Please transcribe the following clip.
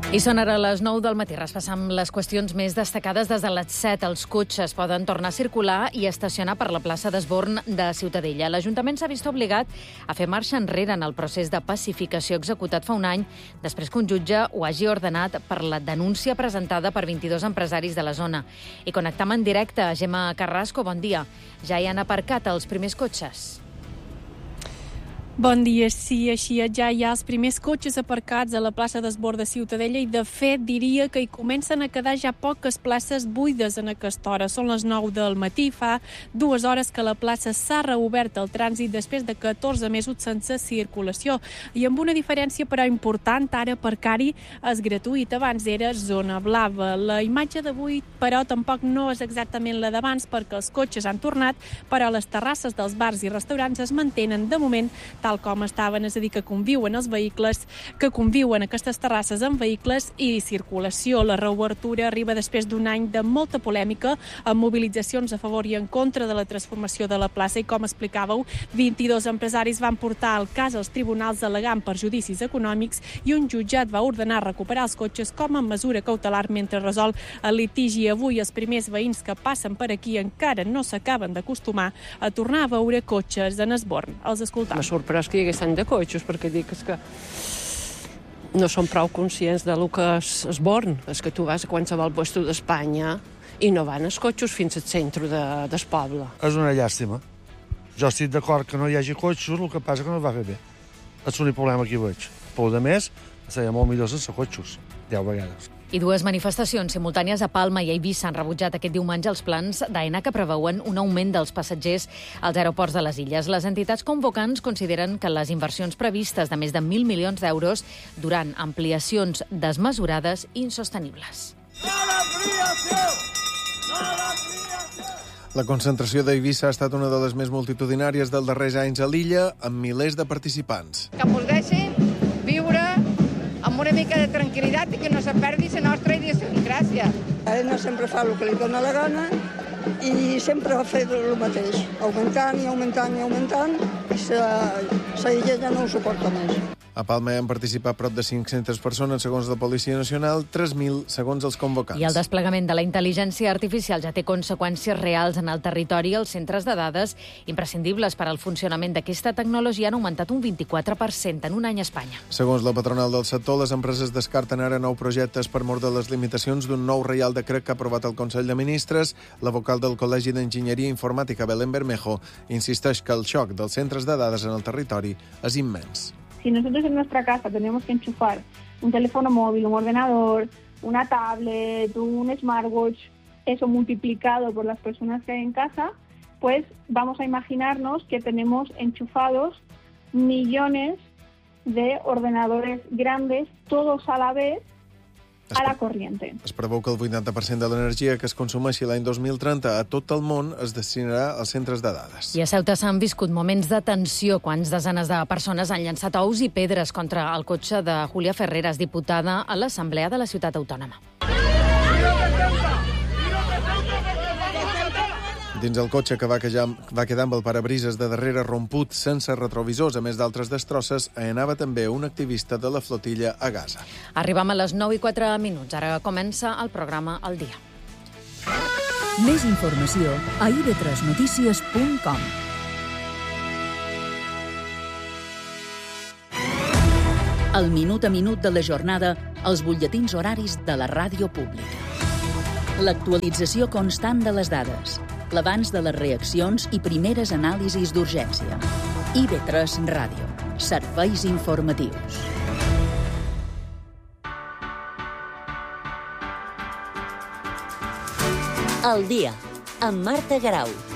I són ara les 9 del matí. Repassam les qüestions més destacades des de les 7. Els cotxes poden tornar a circular i estacionar per la plaça d'Esborn de Ciutadella. L'Ajuntament s'ha vist obligat a fer marxa enrere en el procés de pacificació executat fa un any, després que un jutge ho hagi ordenat per la denúncia presentada per 22 empresaris de la zona. I connectam en directe a Gemma Carrasco. Bon dia. Ja hi han aparcat els primers cotxes. Bon dia, sí, així ja hi ha els primers cotxes aparcats a la plaça d'Esborn de Ciutadella i, de fet, diria que hi comencen a quedar ja poques places buides en aquesta hora. Són les 9 del matí, fa 2 hores que la plaça s'ha reobert al trànsit després de 14 mesos sense circulació. I amb una diferència, però, important, ara aparcar-hi és gratuït. Abans era zona blava. La imatge d'avui, però, tampoc no és exactament la d'abans perquè els cotxes han tornat, però les terrasses dels bars i restaurants es mantenen, de moment, tal com estaven, és a dir, que conviuen els vehicles, que conviuen aquestes terrasses amb vehicles i circulació. La reobertura arriba després d'un any de molta polèmica, amb mobilitzacions a favor i en contra de la transformació de la plaça i, com explicàveu, 22 empresaris van portar el cas als tribunals al·legant perjudicis econòmics i un jutjat va ordenar recuperar els cotxes com a mesura cautelar mentre resol el litigi. Avui els primers veïns que passen per aquí encara no s'acaben d'acostumar a tornar a veure cotxes en Esborn. Els escoltam. Però és que hi hagués tant de cotxes, perquè dic que no són prou conscients del que és Esborn. És que tu vas a qualsevol lloc d'Espanya i no van els cotxes fins al centre del poble. És una llàstima. Jo estic d'acord que no hi hagi cotxes, el que passa que no es va fer bé. És l'únic problema que hi veig. Però, a més, seria molt millor sense cotxes, 10 vegades. I dues manifestacions simultànies a Palma i a Eivissa han rebutjat aquest diumenge els plans d'AENA que preveuen un augment dels passatgers als aeroports de les illes. Les entitats convocants consideren que les inversions previstes de més de 1.000 milions d'euros duran ampliacions desmesurades i insostenibles. La concentració d'Eivissa ha estat una de les més multitudinàries dels darrers anys a l'illa, amb milers de participants. Que ens deixin viure amb una mica de tranquil·litat i que no se perdi la nostra idiosincràsia. AENA sempre fa el que li dona la gana i sempre fa el mateix, augmentant i augmentant i augmentant, i la illa ja no ho suporta més. A Palma hi han participat prop de 500 persones, segons la Policia Nacional, 3.000 segons els convocants. I el desplegament de la intel·ligència artificial ja té conseqüències reals en el territori. Els centres de dades imprescindibles per al funcionament d'aquesta tecnologia han augmentat un 24% en un any a Espanya. Segons la patronal del sector, les empreses descarten ara 9 projectes per mort de les limitacions d'un nou reial decret que ha aprovat el Consell de Ministres. La vocal del Col·legi d'Enginyeria Informàtica, Belén Bermejo, insisteix que el xoc dels centres de dades en el territori és immens. Si nosotros en nuestra casa tenemos que enchufar un teléfono móvil, un ordenador, una tablet, un smartwatch, eso multiplicado por las personas que hay en casa, pues vamos a imaginarnos que tenemos enchufados millones de ordenadores grandes, todos a la vez, a la corriente. Es preveu que el 80% de l'energia que es consumeixi l'any 2030 a tot el món es destinarà als centres de dades. I a Ceuta s'han viscut moments de tensió quan desenes de persones han llançat ous i pedres contra el cotxe de Julia Ferreras, diputada a l'Assemblea de la Ciutat Autònoma. Dins el cotxe que va quedar amb el parabrises de darrere romput sense retrovisors, a més d'altres destrosses, anava també un activista de la flotilla a Gaza. Arribam a les 9:04. Ara comença el programa El Dia. Més informació a ib3notícies.com. El minut a minut de la jornada als butlletins horaris de la ràdio pública. L'actualització constant de les dades, l'abans de les reaccions i primeres anàlisis d'urgència. IB3 Ràdio. Serveis informatius. El Dia, amb Marta Garau.